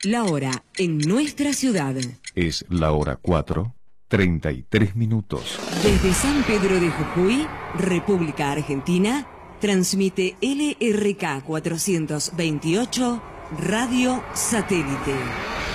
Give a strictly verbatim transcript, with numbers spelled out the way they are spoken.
La hora en nuestra ciudad. Es la hora cuatro, treinta y tres minutos. Desde San Pedro de Jujuy, República Argentina, transmite L R K cuatrocientos veintiocho Radio Satélite.